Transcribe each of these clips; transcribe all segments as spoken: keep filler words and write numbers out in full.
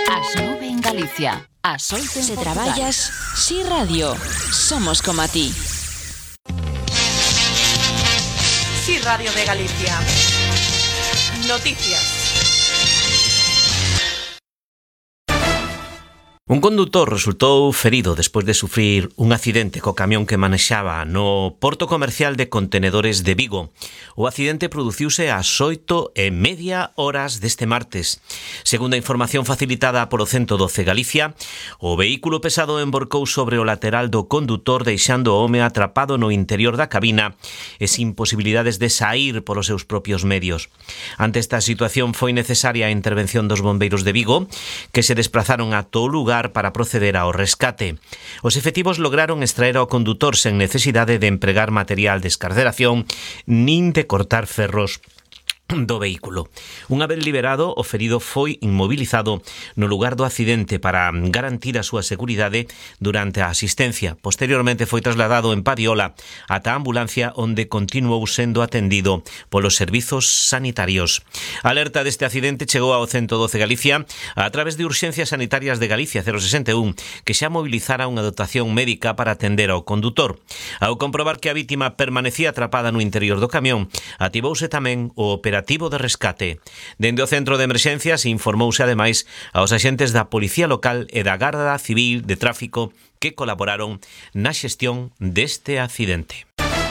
As nove en Galicia, as oito en Se Portugal. traballas, Si Radio, somos como a ti. Si Radio de Galicia. Noticias. Un condutor resultou ferido despois de sufrir un accidente co camión que manexaba no porto comercial de contenedores de Vigo. O accidente produciuse ás oito e media horas deste martes. Segundo a información facilitada polo ciento doce Galicia, o vehículo pesado emborcou sobre o lateral do condutor deixando o home atrapado no interior da cabina e sin posibilidades de saír polos seus propios medios. Ante esta situación foi necesaria a intervención dos bombeiros de Vigo, que se desplazaron a todo lugar para proceder ao rescate. Os efectivos lograron extraer ao condutor sen necesidade de empregar material de escarceración nin de cortar ferros do vehículo. Unha vez liberado, o ferido foi inmobilizado no lugar do accidente para garantir a súa seguridade durante a asistencia. Posteriormente foi trasladado en Padiola ata a ambulancia onde continuou sendo atendido polos servizos sanitarios. A alerta deste accidente chegou ao ciento doce Galicia a través de Urxencias Sanitarias de Galicia cero sesenta e un, que xa mobilizara unha dotación médica para atender ao condutor. Ao comprobar que a vítima permanecía atrapada no interior do camión, activouse tamén o operativo de rescate. Dende o centro de emerxencias informouse ademais aos axentes da Policía Local e da Garda Civil de Tráfico que colaboraron na xestión deste accidente.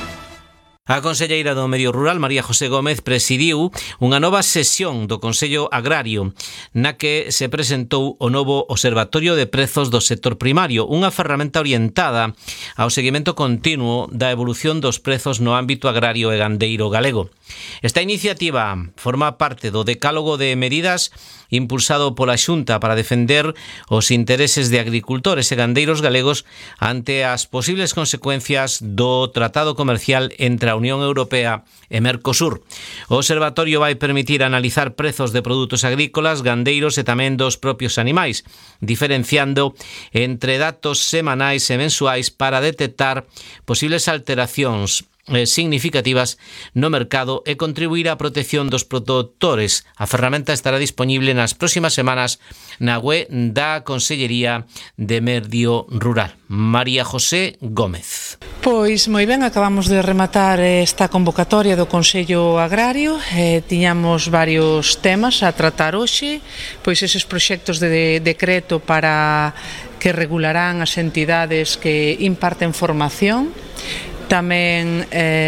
A conselleira do Medio Rural, María José Gómez, presidiu unha nova sesión do Consello Agrario na que se presentou o novo Observatorio de Prezos do Sector Primario, unha ferramenta orientada ao seguimento continuo da evolución dos prezos no ámbito agrario e gandeiro galego. Esta iniciativa forma parte do decálogo de medidas impulsado pola Xunta para defender os intereses de agricultores e gandeiros galegos ante as posibles consecuencias do Tratado Comercial entre a Unión Europea e Mercosur. O observatorio vai permitir analizar prezos de produtos agrícolas, gandeiros e tamén dos propios animais, diferenciando entre datos semanais e mensuais para detectar posibles alteracións significativas no mercado e contribuir á protección dos produtores. A ferramenta estará disponible nas próximas semanas na web da Consellería de Medio Rural. María José Gómez. Pois moi ben, acabamos de rematar esta convocatoria do Consello Agrario. Eh, tiñamos varios temas a tratar hoxe, pois eses proxectos de decreto para que regularán as entidades que imparten formación. Tamén eh,